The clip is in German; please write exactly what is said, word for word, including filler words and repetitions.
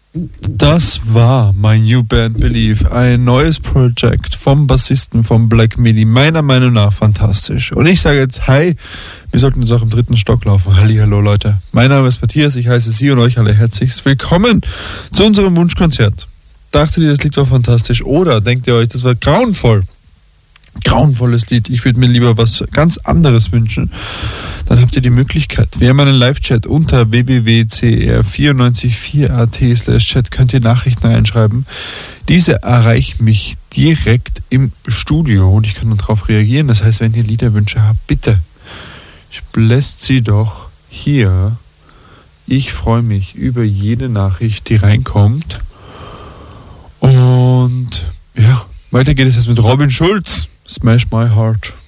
Das war mein New Band Believe, ein neues Projekt vom Bassisten von Black Midi, meiner Meinung nach fantastisch. Und ich sage jetzt, hi, wir sollten jetzt auch im dritten Stock laufen. Hallihallo Leute, mein Name ist Matthias, ich heiße Sie und euch alle herzlichst willkommen zu unserem Wunschkonzert. Dachtet ihr, das Lied war fantastisch oder denkt ihr euch, das war grauenvoll? Grauenvolles Lied, ich würde mir lieber was ganz anderes wünschen. Dann habt ihr die Möglichkeit. Wir haben einen Live-Chat unter w w w punkt c r vier neun vier punkt a t slash chat. Könnt ihr Nachrichten reinschreiben. Diese erreichen mich direkt im Studio und ich kann dann darauf reagieren. Das heißt, wenn ihr Liederwünsche habt, bitte bläst sie doch hier. Ich freue mich über jede Nachricht, die reinkommt. Und ja, weiter geht es jetzt mit Robin Schulz. Smash My Heart.